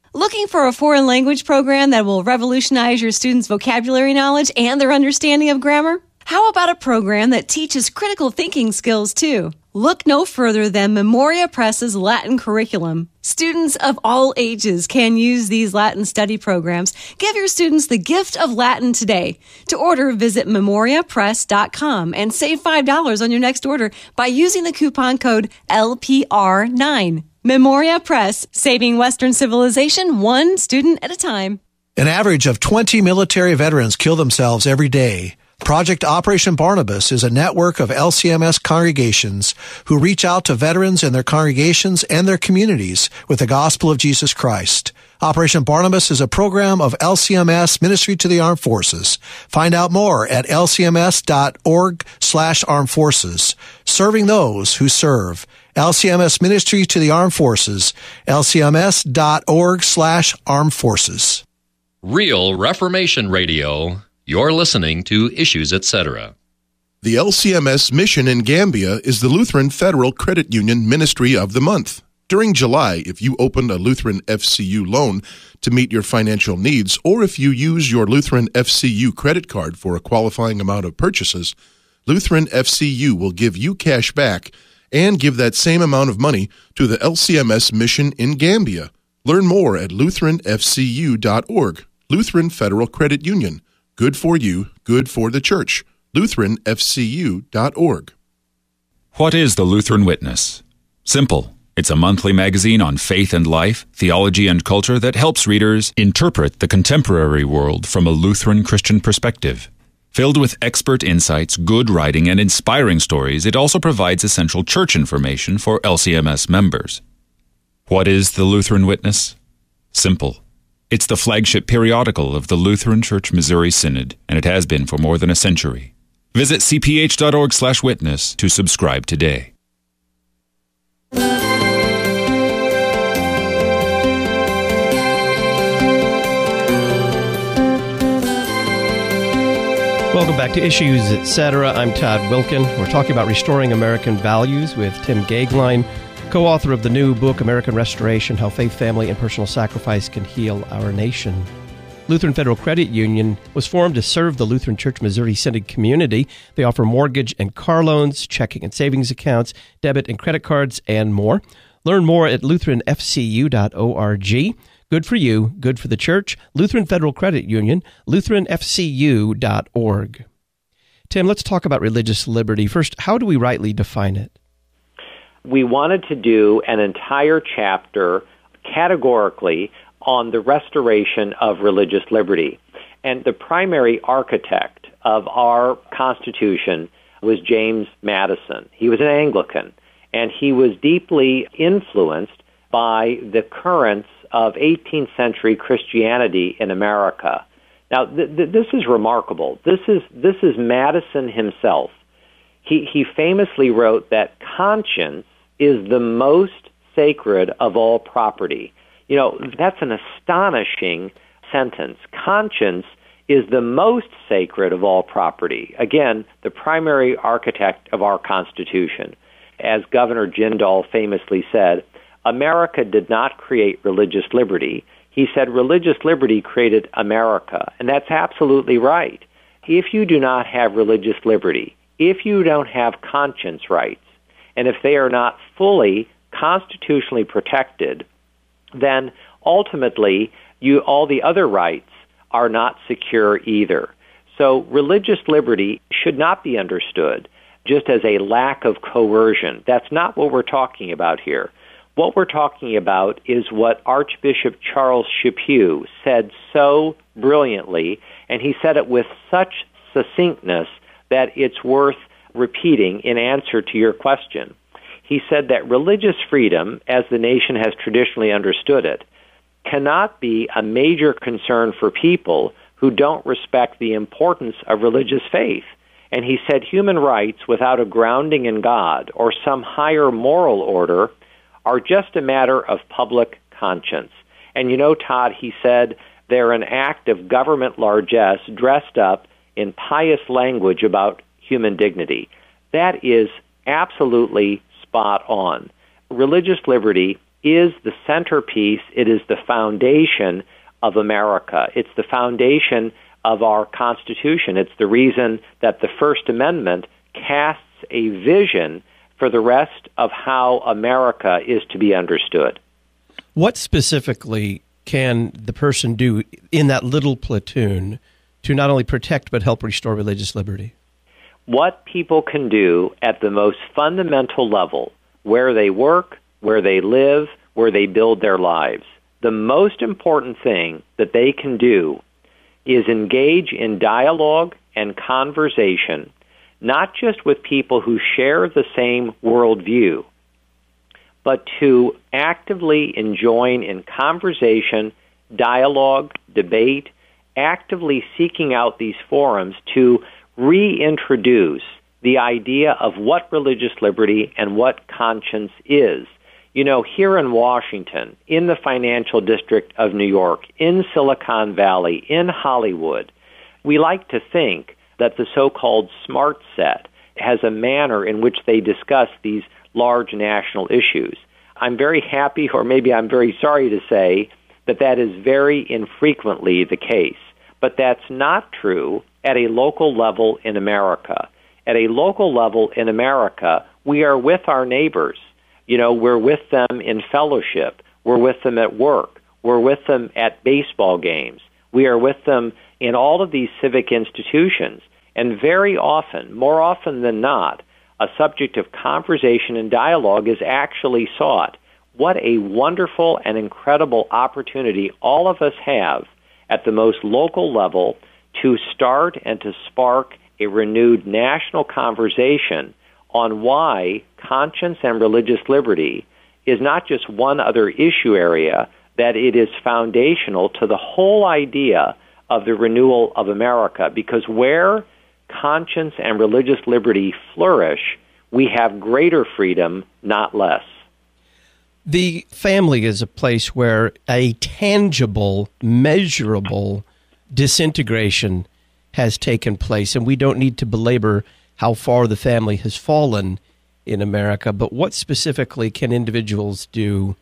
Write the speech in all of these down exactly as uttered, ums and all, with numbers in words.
Looking for a foreign language program that will revolutionize your students' vocabulary knowledge and their understanding of grammar? How about a program that teaches critical thinking skills, too? Look no further than Memoria Press's Latin curriculum. Students of all ages can use these Latin study programs. Give your students the gift of Latin today. To order, visit memoria press dot com and save five dollars on your next order by using the coupon code L P R nine. Memoria Press, saving Western civilization one student at a time. An average of twenty military veterans kill themselves every day. Project Operation Barnabas is a network of L C M S congregations who reach out to veterans in their congregations and their communities with the gospel of Jesus Christ. Operation Barnabas is a program of L C M S Ministry to the Armed Forces. Find out more at L C M S dot org slash armed forces. Serving those who serve. L C M S Ministry to the Armed Forces. L C M S dot org slash armed forces. Real Reformation Radio. You're listening to Issues, et cetera. The L C M S mission in Gambia is the Lutheran Federal Credit Union Ministry of the Month. During July, if you opened a Lutheran F C U loan to meet your financial needs, or if you use your Lutheran F C U credit card for a qualifying amount of purchases, Lutheran F C U will give you cash back and give that same amount of money to the L C M S mission in Gambia. Learn more at lutheran f c u dot org. Lutheran Federal Credit Union. Good for you, good for the church. lutheran f c u dot org. What is the Lutheran Witness? Simple. It's a monthly magazine on faith and life, theology and culture that helps readers interpret the contemporary world from a Lutheran Christian perspective. Filled with expert insights, good writing, and inspiring stories, it also provides essential church information for L C M S members. What is the Lutheran Witness? Simple. It's the flagship periodical of the Lutheran Church Missouri Synod, and it has been for more than a century. Visit c p h dot org slash witness to subscribe today. Welcome back to Issues, et cetera. I'm Todd Wilkin. We're talking about restoring American values with Tim Goeglein, co-author of the new book, American Restoration, How Faith, Family, and Personal Sacrifice Can Heal Our Nation. Lutheran Federal Credit Union was formed to serve the Lutheran Church Missouri Synod community. They offer mortgage and car loans, checking and savings accounts, debit and credit cards, and more. Learn more at lutheran f c u dot org. Good for you, good for the church. Lutheran Federal Credit Union, lutheran f c u dot org. Tim, let's talk about religious liberty. First, how do we rightly define it? We wanted to do an entire chapter categorically on the restoration of religious liberty. And the primary architect of our Constitution was James Madison. He was an Anglican, and he was deeply influenced by the currents of eighteenth century Christianity in America. Now, th- th- this is remarkable. This is this is Madison himself. He he famously wrote that conscience is the most sacred of all property. You know, that's an astonishing sentence. Conscience is the most sacred of all property. Again, the primary architect of our Constitution. As Governor Jindal famously said, America did not create religious liberty. He said religious liberty created America, and that's absolutely right. If you do not have religious liberty, if you don't have conscience rights, and if they are not fully constitutionally protected, then ultimately you all the other rights are not secure either. So religious liberty should not be understood just as a lack of coercion. That's not what we're talking about here. What we're talking about is what Archbishop Charles Chaput said so brilliantly, and he said it with such succinctness that it's worth repeating in answer to your question. He said that religious freedom, as the nation has traditionally understood it, cannot be a major concern for people who don't respect the importance of religious faith. And he said human rights without a grounding in God or some higher moral order are just a matter of public conscience. And you know, Todd, he said they're an act of government largesse dressed up in pious language about human dignity. That is absolutely spot on. Religious liberty is the centerpiece. It is the foundation of America. It's the foundation of our Constitution. It's the reason that the First Amendment casts a vision for the rest of how America is to be understood. What specifically can the person do in that little platoon to not only protect but help restore religious liberty? What people can do at the most fundamental level, where they work, where they live, where they build their lives. The most important thing that they can do is engage in dialogue and conversation, not just with people who share the same worldview, but to actively join in conversation, dialogue, debate, actively seeking out these forums to reintroduce the idea of what religious liberty and what conscience is. You know, here in Washington, in the financial district of New York, in Silicon Valley, in Hollywood, we like to think that the so-called smart set has a manner in which they discuss these large national issues. I'm very happy, or maybe I'm very sorry to say, that that is very infrequently the case. But that's not true at a local level in America. At a local level in America, we are with our neighbors. You know, we're with them in fellowship. We're with them at work. We're with them at baseball games. We are with them in all of these civic institutions. And very often, more often than not, a subject of conversation and dialogue is actually sought. What a wonderful and incredible opportunity all of us have at the most local level to start and to spark a renewed national conversation on why conscience and religious liberty is not just one other issue area, that it is foundational to the whole idea of the renewal of America. Because where conscience and religious liberty flourish, we have greater freedom, not less. The family is a place where a tangible, measurable disintegration has taken place, and we don't need to belabor how far the family has fallen in America, but what specifically can individuals do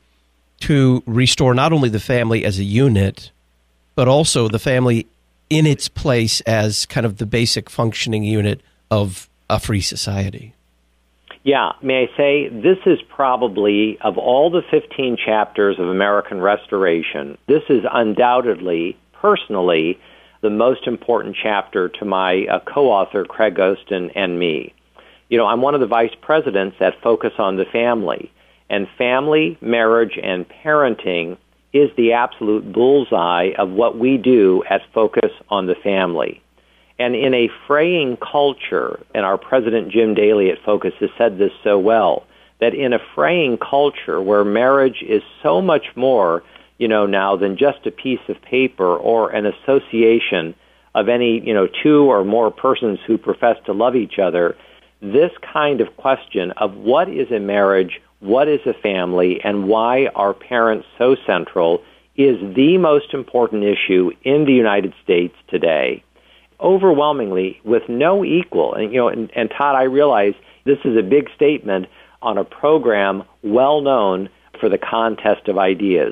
to restore not only the family as a unit, but also the family in its place as kind of the basic functioning unit of a free society? Yeah, may I say, this is probably, of all the fifteen chapters of American Restoration, this is undoubtedly, personally, the most important chapter to my uh, co-author, Craig Ostin, and me. You know, I'm one of the vice presidents that focus on the family, and family, marriage, and parenting is the absolute bullseye of what we do at Focus on the Family. And in a fraying culture, and our president, Jim Daly at Focus, has said this so well, that in a fraying culture where marriage is so much more, you know, now than just a piece of paper or an association of any, you know, two or more persons who profess to love each other, this kind of question of what is a marriage, what is a family, and why are parents so central is the most important issue in the United States today. Overwhelmingly, with no equal, and you know, and, and Todd, I realize this is a big statement on a program well known for the contest of ideas.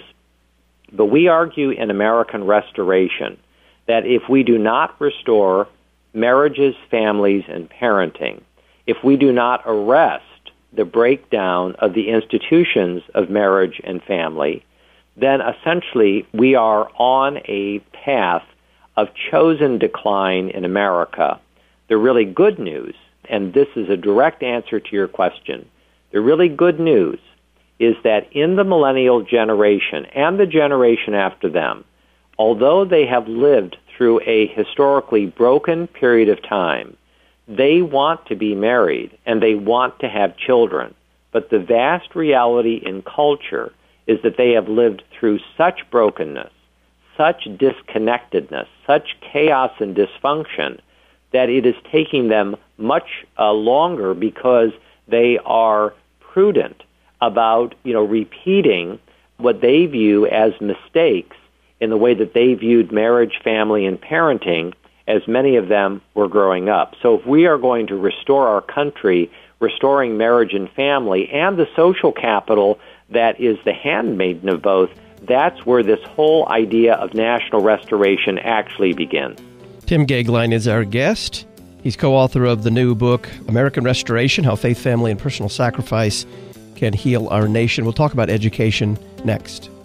But we argue in American Restoration that if we do not restore marriages, families, and parenting, if we do not arrest the breakdown of the institutions of marriage and family, then essentially we are on a path of chosen decline in America. The really good news, and this is a direct answer to your question, the really good news is that in the millennial generation and the generation after them, although they have lived through a historically broken period of time, they want to be married and they want to have children. But the vast reality in culture is that they have lived through such brokenness, such disconnectedness, such chaos and dysfunction, that it is taking them much uh, longer because they are prudent about, you know, repeating what they view as mistakes in the way that they viewed marriage, family, and parenting as many of them were growing up. So if we are going to restore our country, restoring marriage and family, and the social capital that is the handmaiden of both, that's where this whole idea of national restoration actually begins. Tim Goeglein is our guest. He's co-author of the new book, American Restoration, How Faith, Family, and Personal Sacrifice Can Heal Our Nation. We'll talk about education next.